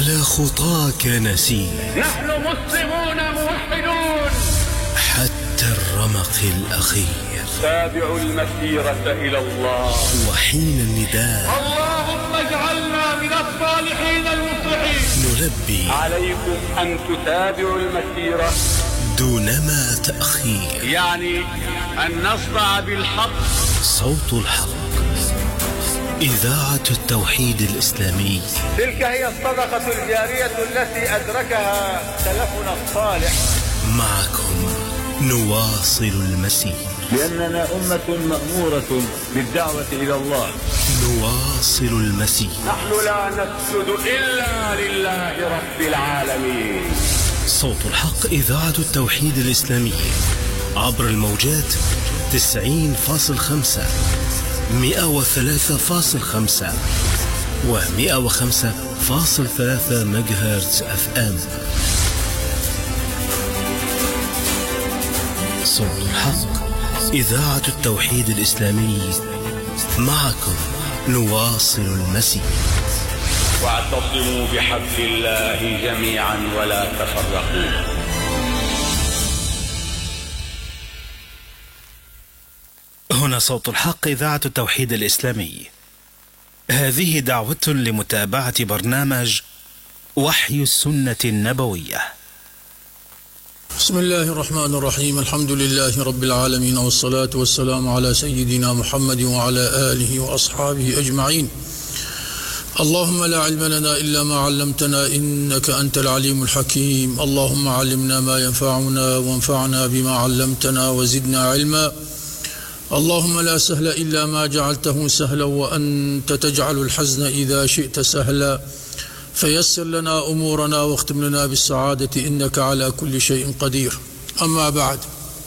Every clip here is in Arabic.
على خطاك نسير، نحن مسلمون موحدون حتى الرمق الأخير. تابعوا المسيرة إلى الله، وحين النداء اللهم اجعلنا من الصالحين المصلحين، نلبي عليكم أن تتابعوا المسيرة دونما تأخير. يعني أن نصدع بالحق. صوت الحق، إذاعة التوحيد الإسلامي. تلك هي الصدقة الجارية التي أدركها سلفنا الصالح. معكم نواصل المسير، لأننا أمة مأمورة بالدعوة إلى الله. نواصل المسير. نحن لا نسجد إلا لله رب العالمين. صوت الحق، إذاعة التوحيد الإسلامي، عبر الموجات 90.5، 103.5 و105.3 ميجاهرتز FM. صوت الحق، إذاعة التوحيد الإسلامي. معكم نواصل المسير. واعتصموا بحبل الله جميعا ولا تفرقوا. هنا صوت الحق، إذاعة التوحيد الإسلامي. هذه دعوة لمتابعة برنامج وحي السنة النبوية. بسم الله الرحمن الرحيم. الحمد لله رب العالمين، والصلاة والسلام على سيدنا محمد وعلى آله وأصحابه أجمعين. اللهم لا علم لنا إلا ما علمتنا إنك أنت العليم الحكيم. اللهم علمنا ما ينفعنا وانفعنا بما علمتنا وزدنا علما. اللهم لا سهل إلا ما جعلته سهلا، وأنت تجعل الحزن إذا شئت سهلا. فيسر لنا أمورنا واختم لنا بالسعادة، إنك على كل شيء قدير. أما بعد،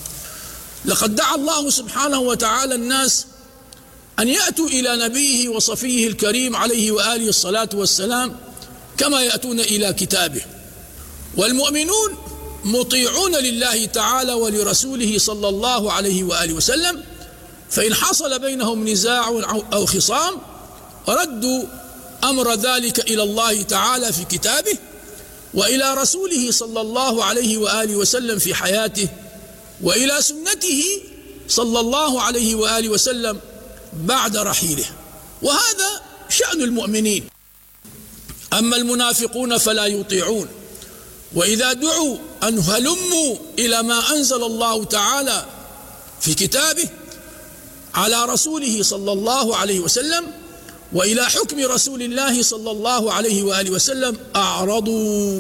لقد دعا الله سبحانه وتعالى الناس أن يأتوا إلى نبيه وصفيه الكريم عليه وآله الصلاة والسلام كما يأتون إلى كتابه. والمؤمنون مطيعون لله تعالى ولرسوله صلى الله عليه وآله وسلم، فإن حصل بينهم نزاع أو خصام ردوا أمر ذلك إلى الله تعالى في كتابه، وإلى رسوله صلى الله عليه وآله وسلم في حياته، وإلى سنته صلى الله عليه وآله وسلم بعد رحيله. وهذا شأن المؤمنين. أما المنافقون فلا يطيعون، وإذا دعوا أن هلموا إلى ما أنزل الله تعالى في كتابه على رسوله صلى الله عليه وسلم وإلى حكم رسول الله صلى الله عليه وآله وسلم أعرضوا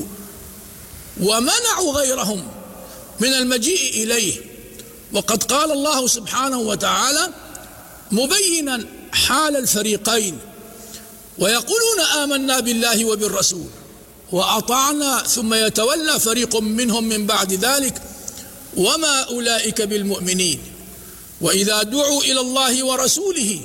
ومنعوا غيرهم من المجيء إليه. وقد قال الله سبحانه وتعالى مبينا حال الفريقين: ويقولون آمنا بالله وبالرسول وأطعنا ثم يتولى فريق منهم من بعد ذلك وما أولئك بالمؤمنين. وإذا دعوا إلى الله ورسوله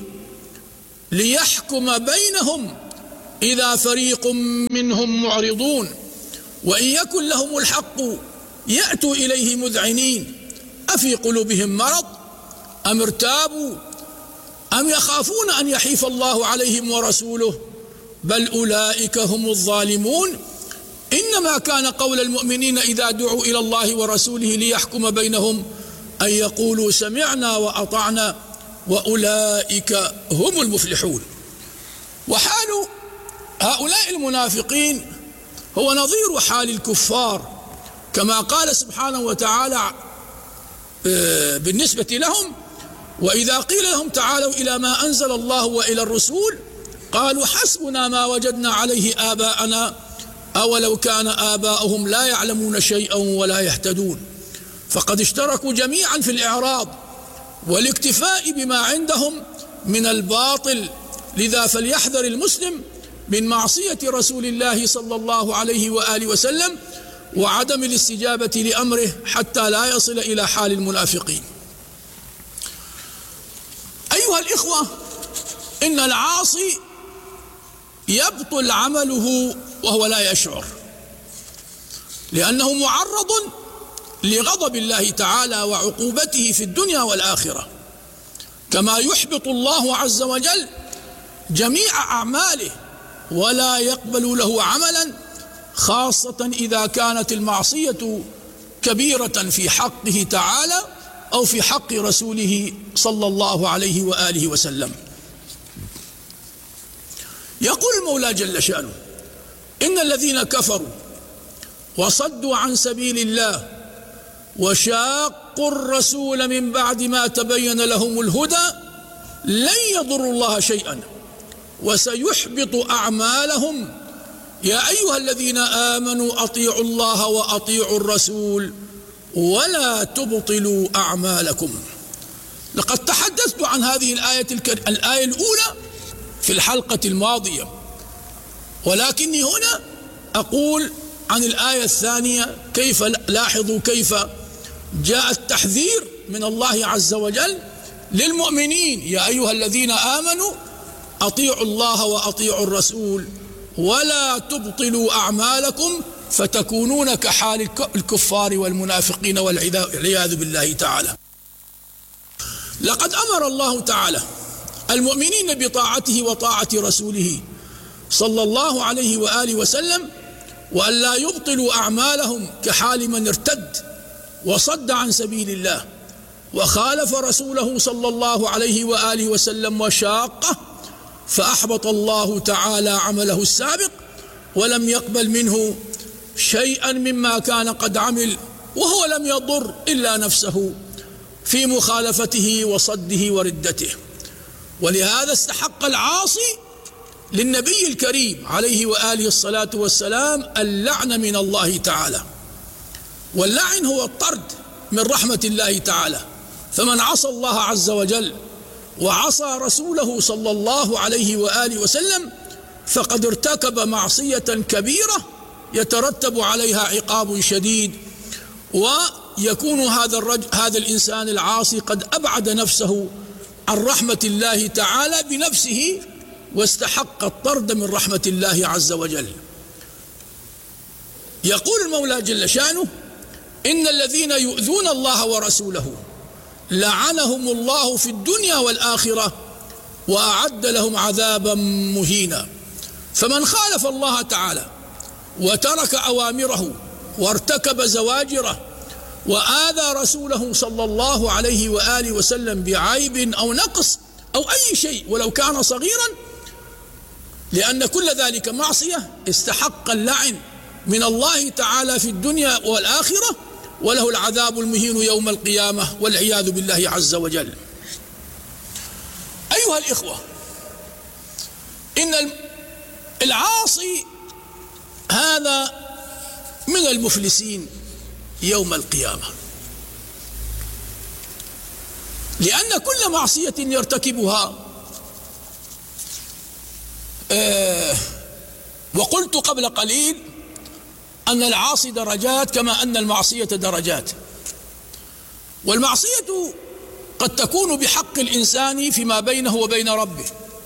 ليحكم بينهم إذا فريق منهم معرضون وإن يكن لهم الحق يأتوا إليه مذعنين أفي قلوبهم مرض أم ارتابوا أم يخافون أن يحيف الله عليهم ورسوله بل أولئك هم الظالمون. إنما كان قول المؤمنين إذا دعوا إلى الله ورسوله ليحكم بينهم أن يقولوا سمعنا وأطعنا وأولئك هم المفلحون. وحال هؤلاء المنافقين هو نظير حال الكفار، كما قال سبحانه وتعالى بالنسبة لهم: وإذا قيل لهم تعالوا إلى ما أنزل الله وإلى الرسول قالوا حسبنا ما وجدنا عليه آباءنا أولو كان آباؤهم لا يعلمون شيئا ولا يهتدون. فقد اشتركوا جميعا في الإعراض والاكتفاء بما عندهم من الباطل. لذا فليحذر المسلم من معصية رسول الله صلى الله عليه وآله وسلم وعدم الاستجابة لأمره حتى لا يصل إلى حال المنافقين. أيها الإخوة، إن العاصي يبطل عمله وهو لا يشعر، لأنه معرض لغضب الله تعالى وعقوبته في الدنيا والآخرة، كما يحبط الله عز وجل جميع أعماله ولا يقبل له عملا خاصة إذا كانت المعصية كبيرة في حقه تعالى أو في حق رسوله صلى الله عليه وآله وسلم. يقول المولى جل شأنه: إن الذين كفروا وصدوا عن سبيل الله وشاقوا الرسول من بعد ما تبين لهم الهدى لن يضروا الله شيئا وسيحبط أعمالهم. يا أيها الذين آمنوا أطيعوا الله وأطيعوا الرسول ولا تبطلوا أعمالكم. لقد تحدثت عن هذه الآية الأولى في الحلقة الماضية، ولكني هنا أقول عن الآية الثانية. كيف لاحظوا كيف جاء التحذير من الله عز وجل للمؤمنين: يا أيها الذين آمنوا أطيعوا الله وأطيعوا الرسول ولا تبطلوا أعمالكم فتكونون كحال الكفار والمنافقين والعياذ بالله تعالى. لقد أمر الله تعالى المؤمنين بطاعته وطاعة رسوله صلى الله عليه وآله وسلم، وأن لا يبطلوا أعمالهم كحال من ارتد وصد عن سبيل الله وخالف رسوله صلى الله عليه وآله وسلم وشاقه، فأحبط الله تعالى عمله السابق ولم يقبل منه شيئا مما كان قد عمل، وهو لم يضر إلا نفسه في مخالفته وصده وردته. ولهذا استحق العاصي للنبي الكريم عليه وآله الصلاة والسلام اللعن من الله تعالى، واللعن هو الطرد من رحمة الله تعالى. فمن عصى الله عز وجل وعصى رسوله صلى الله عليه وآله وسلم فقد ارتكب معصية كبيرة يترتب عليها عقاب شديد، ويكون هذا الإنسان العاصي قد أبعد نفسه عن رحمة الله تعالى بنفسه واستحق الطرد من رحمة الله عز وجل. يقول المولى جل شأنه: إن الذين يؤذون الله ورسوله لعنهم الله في الدنيا والآخرة وأعد لهم عذابا مهينا. فمن خالف الله تعالى وترك أوامره وارتكب زواجره وآذى رسوله صلى الله عليه وآله وسلم بعيب أو نقص أو أي شيء ولو كان صغيرا، لأن كل ذلك معصية، استحق اللعن من الله تعالى في الدنيا والآخرة، وله العذاب المهين يوم القيامة والعياذ بالله عز وجل. أيها الإخوة، إن العاصي هذا من المفلسين يوم القيامة، لأن كل معصية يرتكبها، وقلت قبل قليل أن العاصي درجات كما أن المعصية درجات. والمعصية قد تكون بحق الإنسان فيما بينه وبين ربه،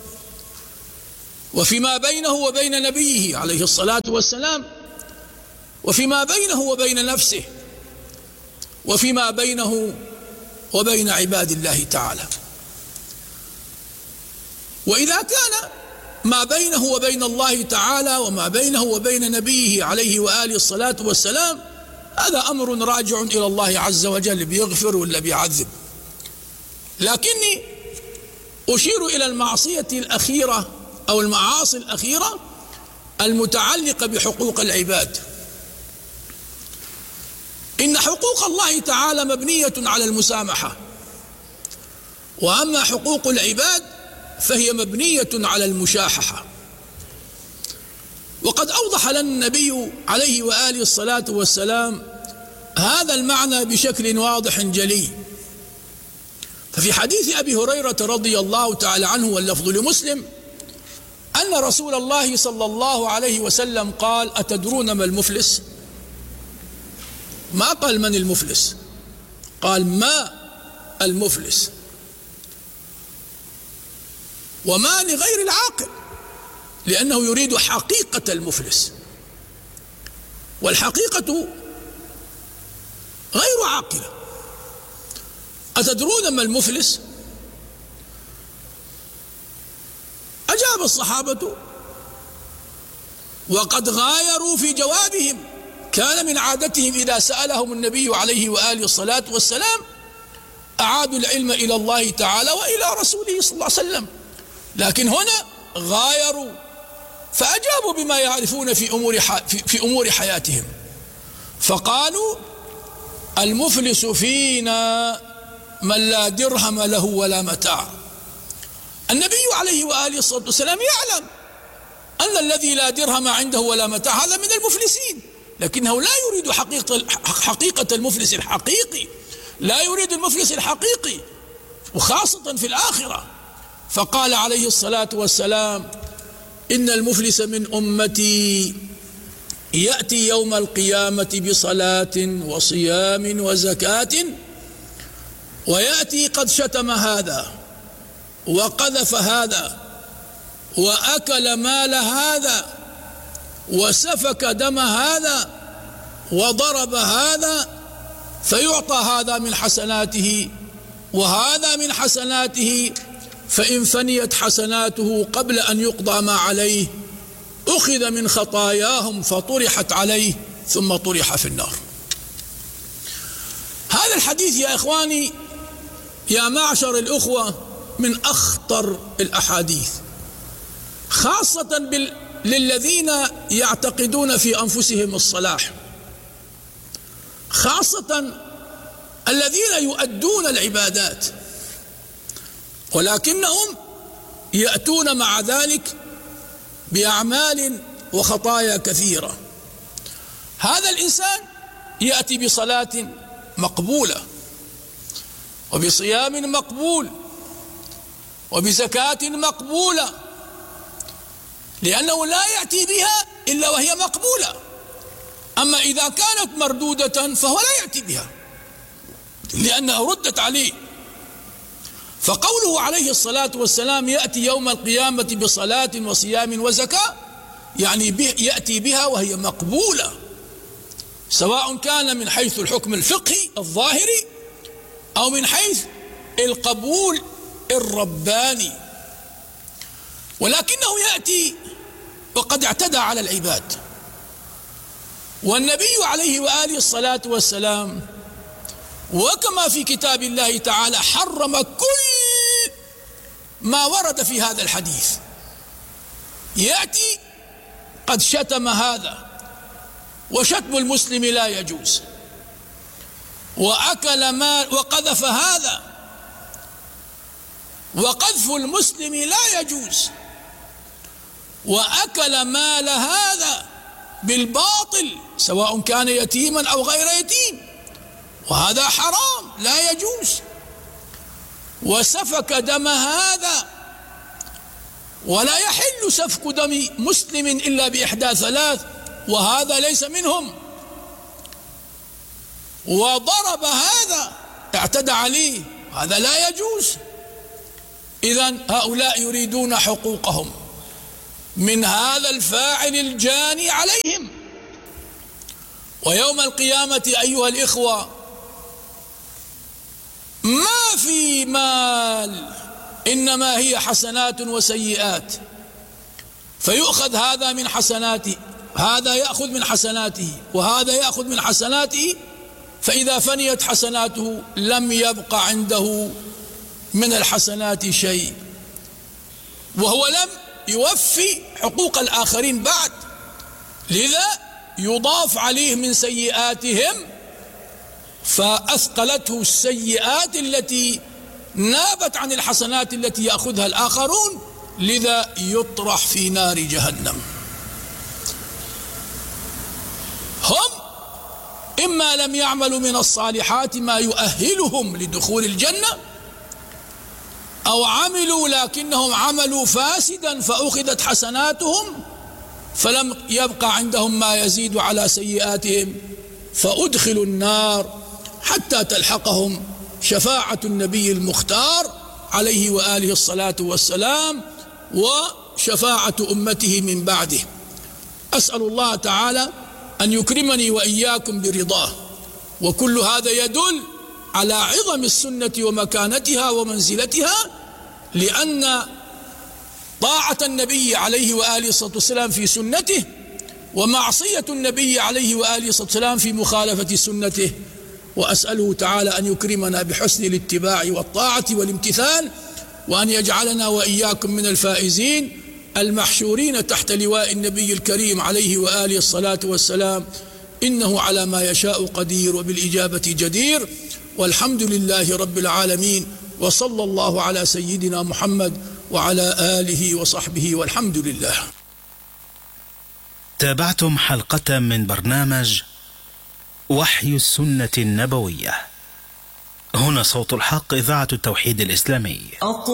وفيما بينه وبين نبيه عليه الصلاة والسلام، وفيما بينه وبين نفسه، وفيما بينه وبين عباد الله تعالى. وإذا كان ما بينه وبين الله تعالى وما بينه وبين نبيه عليه وآله الصلاة والسلام هذا أمر راجع إلى الله عز وجل، بيغفر ولا بيعذب. لكني أشير إلى المعصية الأخيرة أو المعاصي الأخيرة المتعلقة بحقوق العباد. إن حقوق الله تعالى مبنية على المسامحة، وأما حقوق العباد فهي مبنية على المشاححة. وقد أوضح لنا النبي عليه وآله الصلاة والسلام هذا المعنى بشكل واضح جلي. ففي حديث أبي هريرة رضي الله تعالى عنه واللفظ لمسلم أن رسول الله صلى الله عليه وسلم قال: أتدرون ما المفلس؟ ما قال من المفلس، قال ما المفلس، وما لغير العاقل، لأنه يريد حقيقة المفلس، والحقيقة غير عاقلة. أتدرون ما المفلس؟ أجاب الصحابة: وقد غايروا في جوابهم. كان من عادتهم إذا سألهم النبي عليه وآله الصلاة والسلام أعادوا العلم إلى الله تعالى وإلى رسوله صلى الله عليه وسلم، لكن هنا غايروا فأجابوا بما يعرفون في أمور حياتهم، فقالوا المفلس فينا من لا درهم له ولا متاع. النبي عليه وآله الصلاة والسلام يعلم أن الذي لا درهم عنده ولا متاع هذا من المفلسين، لكنه لا يريد حقيقة المفلس الحقيقي، لا يريد المفلس الحقيقي وخاصة في الآخرة. فقال عليه الصلاة والسلام إن المفلس من أمتي يأتي يوم القيامة بصلاة وصيام وزكاة ويأتي قد شتم هذا وقذف هذا وأكل مال هذا وسفك دم هذا وضرب هذا، فيعطى هذا من حسناته وهذا من حسناته، فإن فنيت حسناته قبل أن يقضى ما عليه أخذ من خطاياهم فطرحت عليه ثم طرح في النار. هذا الحديث يا إخواني يا معشر الأخوة من أخطر الأحاديث، خاصة للذين يعتقدون في أنفسهم الصلاح، خاصة الذين يؤدون العبادات ولكنهم يأتون مع ذلك بأعمال وخطايا كثيرة. هذا الإنسان يأتي بصلاة مقبولة وبصيام مقبول وبزكاة مقبولة، لأنه لا يأتي بها إلا وهي مقبولة، أما إذا كانت مردودة فهو لا يأتي بها لأنها ردت عليه. فقوله عليه الصلاة والسلام يأتي يوم القيامة بصلاة وصيام وزكاة يعني يأتي بها وهي مقبولة، سواء كان من حيث الحكم الفقهي الظاهري أو من حيث القبول الرباني، ولكنه يأتي وقد اعتدى على العباد. والنبي عليه وآله الصلاة والسلام وكما في كتاب الله تعالى حرم كل ما ورد في هذا الحديث. يأتي قد شتم هذا، وشتم المسلم لا يجوز، وأكل مال وقذف هذا، وقذف المسلم لا يجوز، وأكل مال هذا بالباطل سواء كان يتيما أو غير يتيم، وهذا حرام لا يجوز، وسفك دم هذا، ولا يحل سفك دم مسلم إلا بإحدى ثلاث وهذا ليس منهم، وضرب هذا اعتدى عليه هذا لا يجوز. إذن هؤلاء يريدون حقوقهم من هذا الفاعل الجاني عليهم. ويوم القيامة أيها الإخوة ما في مال، إنما هي حسنات وسيئات، فيؤخذ هذا من حسناته، هذا يأخذ من حسناته وهذا يأخذ من حسناته، فإذا فنيت حسناته لم يبق عنده من الحسنات شيء، وهو لم يوفي حقوق الآخرين بعد، لذا يضاف عليه من سيئاتهم، فأثقلته السيئات التي نابت عن الحسنات التي يأخذها الآخرون، لذا يطرح في نار جهنم. هم إما لم يعملوا من الصالحات ما يؤهلهم لدخول الجنة، أو عملوا لكنهم عملوا فاسدا فأخذت حسناتهم فلم يبقى عندهم ما يزيد على سيئاتهم فأدخلوا النار حتى تلحقهم شفاعة النبي المختار عليه وآله الصلاة والسلام وشفاعة أمته من بعده. أسأل الله تعالى أن يكرمني وإياكم برضاه. وكل هذا يدل على عظم السنة ومكانتها ومنزلتها، لأن طاعة النبي عليه وآله الصلاة والسلام في سنته ومعصية النبي عليه وآله الصلاة والسلام في مخالفة سنته، وأسأله تعالى أن يكرمنا بحسن الاتباع والطاعة والامتثال، وأن يجعلنا وإياكم من الفائزين المحشورين تحت لواء النبي الكريم عليه وآله الصلاة والسلام، إنه على ما يشاء قدير وبالإجابة جدير، والحمد لله رب العالمين، وصلى الله على سيدنا محمد وعلى آله وصحبه، والحمد لله. تابعتم حلقة من برنامج وحي السنة النبوية. هنا صوت الحق، إذاعة التوحيد الإسلامي.